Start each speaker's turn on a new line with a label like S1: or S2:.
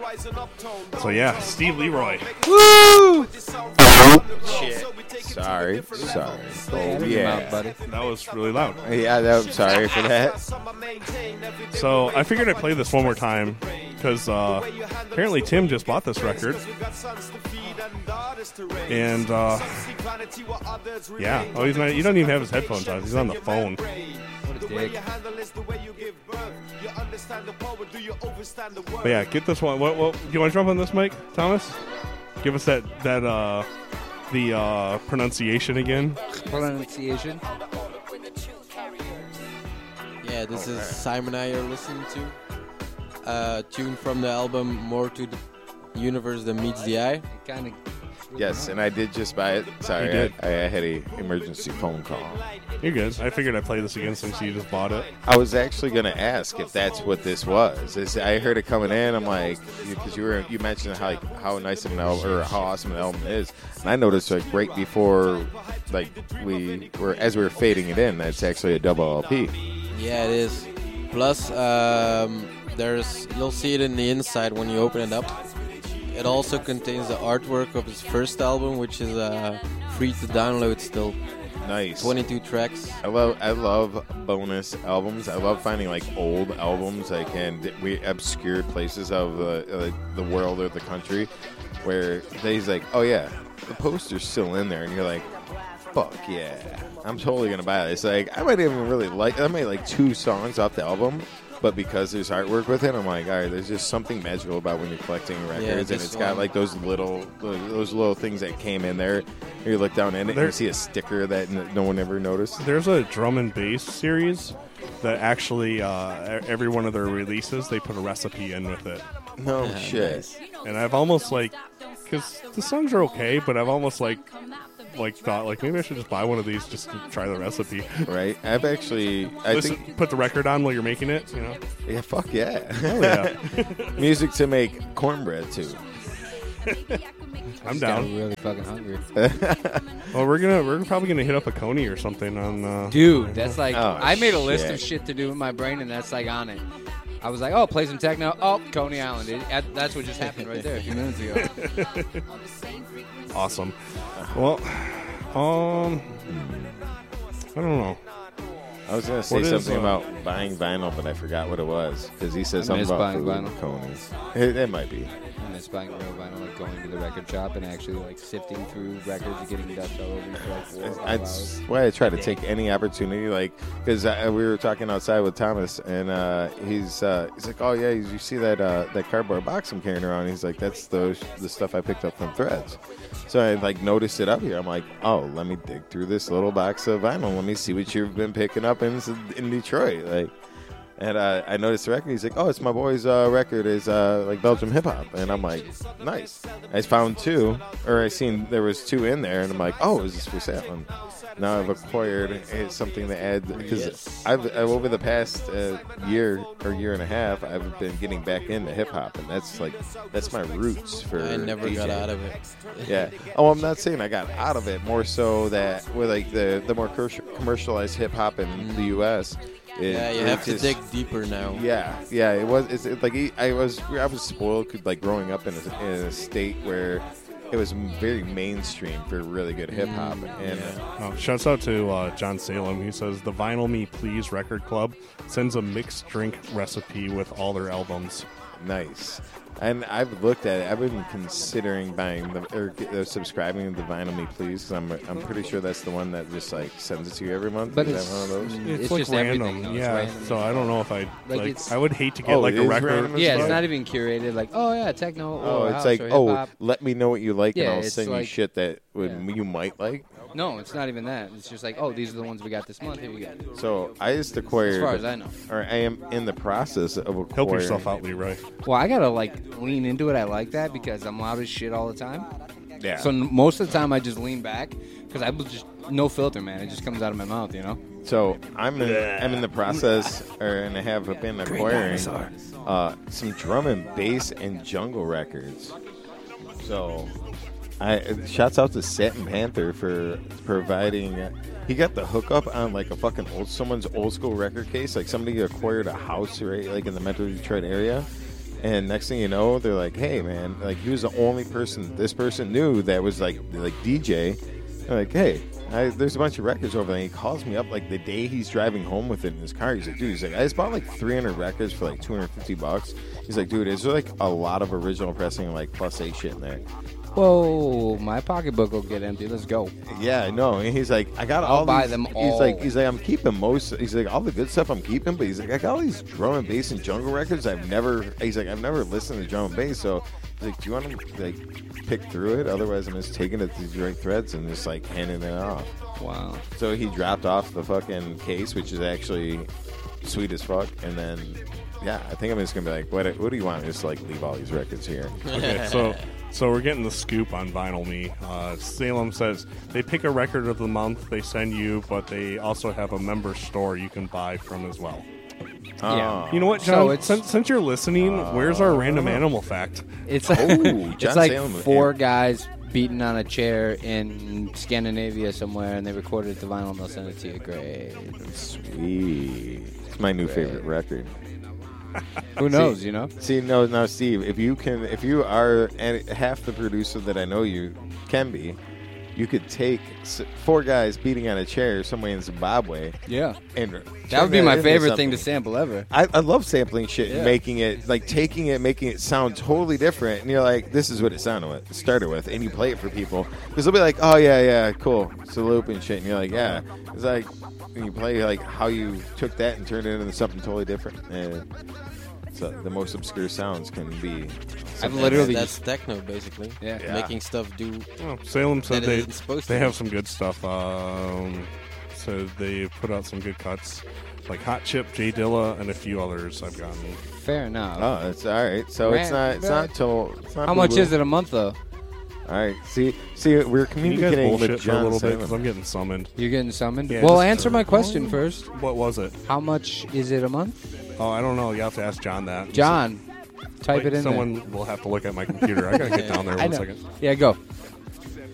S1: So yeah, Steve Leroy.
S2: Woo!
S3: Shit. Sorry. Oh
S2: Mouth, buddy.
S1: That was really loud.
S3: Yeah, I'm sorry for that.
S1: So I figured I'd play this one more time because apparently Tim just bought this record. And yeah, oh, he's not. You don't even have his headphones on. He's on the phone.
S2: What a dick.
S1: But yeah, get this one. What? Do you want to jump on this mic, Thomas? Give us the pronunciation again.
S2: Pronunciation.
S4: Yeah, this is Simon I are listening to. Tune from the album More to the Universe Than Meets the Eye.
S2: Kind of.
S3: Yes, and I did just buy it. Sorry, I had an emergency phone call.
S1: You're good. I figured I'd play this again since you just bought it.
S3: I was actually going to ask if that's what this was. I heard it coming in. I'm like, because you mentioned how nice of an album or how awesome an album is, and I noticed like right before as we were fading it in, that's actually a double LP.
S4: Yeah, it is. Plus, you'll see it in the inside when you open it up. It also contains the artwork of his first album, which is free to download still.
S3: Nice.
S4: 22 tracks.
S3: I love bonus albums. I love finding like old albums and obscure places of the world or the country where he's like, oh yeah, the poster's still in there, and you're like, fuck yeah, I'm totally gonna buy this. Like I might like 2 songs off the album. But because there's artwork with it, I'm like, all right, there's just something magical about when you're collecting records, and it's got like those little things that came in there. You look down in it, and you see a sticker that no one ever noticed.
S1: There's a drum and bass series that actually every one of their releases they put a recipe in with it.
S3: No shit.
S4: Nice.
S1: And I've almost because the songs are okay, but I've almost thought maybe I should just buy one of these just to try the recipe.
S3: Right. I think
S1: put the record on while you're making it. You know.
S3: Yeah. Fuck yeah.
S1: Hell yeah.
S3: Music to make cornbread too.
S1: I'm down.
S2: I'm really fucking hungry.
S1: Well, we're probably gonna hit up a Coney or something on.
S2: Dude, that's like I made a list
S3: shit.
S2: of shit to do in my brain, and that's like on it. I was like, oh, play some techno. Oh, Coney Island. That's what just happened right there a few minutes ago.
S1: Awesome. Well, I don't know.
S3: I was going to say something about buying vinyl, but I forgot what it was. Because he said something about
S2: buying
S3: food
S2: vinyl.
S3: and Coney's. It might be.
S2: I miss buying real vinyl, like going to the record shop and actually like sifting through records and getting dust all over you for like 4 or 5
S3: That's
S2: hours.
S3: why I try to take any opportunity, because we were talking outside with Thomas, and he's like, oh yeah, you see that cardboard box I'm carrying around? He's like, that's the stuff I picked up from Threads. So I noticed it up here. I'm like, oh, let me dig through this little box of vinyl. Let me see what you've been picking up in Detroit, And I noticed the record. He's like, oh, it's my boy's record. Is Belgium hip hop. And I'm like, nice. I found 2, or I seen there was 2 in there, and I'm like, oh, is this for sale? And now I've acquired something to add, because I've over the past year or year and a half, I've been getting back into hip hop, and that's my roots for.
S4: I never
S3: DJing.
S4: got out of it.
S3: Yeah. Oh, I'm not saying I got out of it. More so that with the more commercialized hip hop in the U.S.
S4: You have to dig deeper now.
S3: Yeah. It was. I was spoiled, growing up in a state where it was very mainstream for really good hip hop. And
S1: shouts out to John Salem. He says the Vinyl Me Please Record Club sends a mixed drink recipe with all their albums.
S3: Nice. And I've looked at it. I've been considering buying subscribing to the Vinyl Me Please, because I'm pretty sure that's the one that just sends it to you every month.
S2: But
S3: Is
S2: it's,
S3: that one of those?
S1: It's
S2: just
S1: random.
S2: everything, though. It's
S1: Yeah.
S2: random.
S1: So I don't know if I would hate to get
S3: Oh,
S1: a
S3: it is
S1: record.
S3: random as
S2: Yeah,
S3: fuck?
S2: it's not even curated. Like, oh yeah, techno.
S3: Oh,
S2: house
S3: it's
S2: or
S3: like,
S2: hip-hop.
S3: let me know what you like,
S2: Yeah,
S3: and I'll
S2: it's
S3: send you
S2: like-
S3: shit that you might like.
S2: No, it's not even that. It's just like, oh, these are the ones we got this month. Here we go.
S3: So I just acquired,
S2: As far as I know.
S3: or I am in the process of acquiring.
S1: Help yourself out, Leroy.
S2: Well, I gotta lean into it. I like that because I'm loud as shit all the time.
S3: Yeah.
S2: So most of the time I just lean back because I was just no filter, man. It just comes out of my mouth, you know.
S3: So I'm in the process, and I have been acquiring some drum and bass and jungle records. So shouts out to Satin Panther for providing. He got the hookup on a fucking someone's old school record case. Like somebody acquired a house right in the Metro Detroit area, And next thing you know, they're like, "Hey, man!" Like he was the only person this person knew that was like DJ. They're like, "Hey, there's a bunch of records over there." And he calls me up like the day he's driving home with it in his car. He's like, "Dude," he's like, "I just bought like 300 records for like $250." He's like, "Dude, is there like a lot of original pressing like plus A shit in there?"
S2: Whoa, my pocketbook will get empty. Let's go.
S3: Yeah, no. And he's like, "I got
S2: I'll
S3: all
S2: buy
S3: these-"
S2: them
S3: He's
S2: all.
S3: like, I'm keeping most. He's like, all the good stuff I'm keeping, but he's like, I got all these drum and bass and jungle records. I've never listened to drum and bass. So he's like, do you want to like pick through it? Otherwise, I'm just taking it to Detroit Threads and just like handing it off.
S2: Wow.
S3: So he dropped off the fucking case, which is actually sweet as fuck. And then, yeah, I think I'm just gonna be like, what do you want? Just like leave all these records here.
S1: Okay, so we're getting the scoop on Vinyl Me. Salem says they pick a record of the month they send you, but they also have a member store you can buy from as well.
S2: Yeah.
S1: You know what,
S2: So
S1: John? Since you're listening, where's our random animal fact?
S2: It's
S3: John
S2: it's like
S3: Salem.
S2: 4 guys beating on a chair in Scandinavia somewhere, and they recorded the vinyl and they'll send it to you. Great.
S3: Sweet. It's my new favorite record.
S2: Who knows, you know?
S3: See, no, now, Steve, if you are half the producer that I know you can be, you could take 4 guys beating on a chair somewhere in Zimbabwe.
S2: Yeah.
S3: And
S2: That would be my
S3: into
S2: favorite thing to
S3: something.
S2: sample ever.
S3: I love sampling shit and
S2: Yeah.
S3: making it, like taking it, making it sound totally different. And you're like, this is what it started with. And you play it for people. Because they'll be like, oh, yeah, cool. It's a loop and shit. And you're like, yeah. It's like, when you play like how you took that and turned it into something totally different. And so the most obscure sounds can be.
S2: I've literally
S4: That's techno, basically.
S2: Yeah.
S4: Making stuff do.
S1: Well, Salem said
S4: That isn't supposed
S1: they
S4: to.
S1: have some good stuff. So they put out some good cuts, like Hot Chip, J Dilla, and a few others I've gotten.
S2: fair enough.
S3: Oh, that's all right. So it's not till. It's not
S2: How much
S3: boo-boo.
S2: is it a month, though?
S3: All right. See, we're
S1: Can you guys
S3: communicating
S1: bullshit
S3: with
S1: for a
S3: John
S1: little bit?
S3: Salem.
S1: Because I'm getting summoned.
S2: You're getting summoned?
S1: Yeah,
S2: Well,
S1: just-
S2: answer my question first.
S1: What was it?
S2: How much is it a month?
S1: Oh, I don't know. You have to ask John that.
S2: John, type
S1: Wait,
S2: it in
S1: someone
S2: there.
S1: will have to look at my computer. I gotta get down there
S2: I
S1: one
S2: know.
S1: second.
S2: Yeah, go.